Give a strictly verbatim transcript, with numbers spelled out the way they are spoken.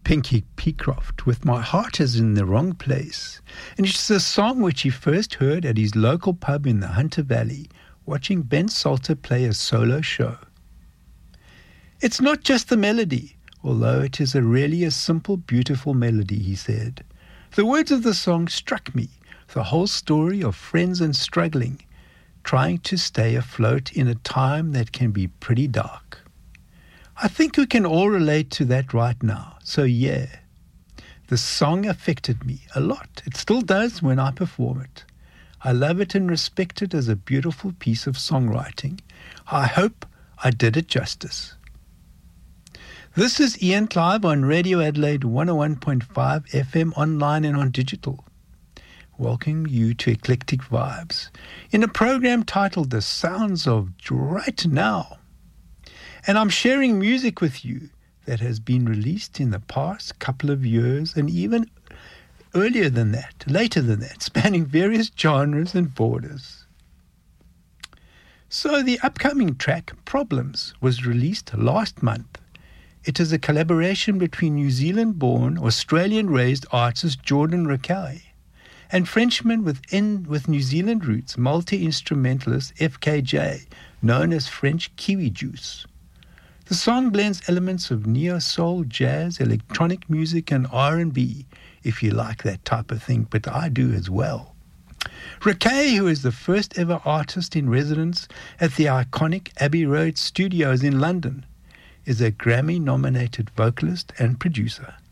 Pinky Peacroft with My Heart Is in the Wrong Place. And it's a song which he first heard at his local pub in the Hunter Valley, watching Ben Salter play a solo show. It's not just the melody, although it is a really a simple, beautiful melody, he said. The words of the song struck me, the whole story of friends and struggling, trying to stay afloat in a time that can be pretty dark. I think we can all relate to that right now, so yeah. The song affected me a lot. It still does when I perform it. I love it and respect it as a beautiful piece of songwriting. I hope I did it justice. This is Ian Clive on Radio Adelaide one oh one point five F M, online and on digital. Welcoming you to Eclectic Vibes in a program titled The Sounds of Right Now. And I'm sharing music with you that has been released in the past couple of years and even earlier than that, later than that, spanning various genres and borders. So the upcoming track, Problems, was released last month. It is a collaboration between New Zealand-born, Australian-raised artist Jordan Rakei and Frenchman with, in, with New Zealand roots, multi-instrumentalist F K J, known as French Kiwi Juice. The song blends elements of neo-soul, jazz, electronic music and R and B, if you like that type of thing, but I do as well. Rakei, who is the first ever artist in residence at the iconic Abbey Road Studios in London, is a Grammy-nominated vocalist and producer.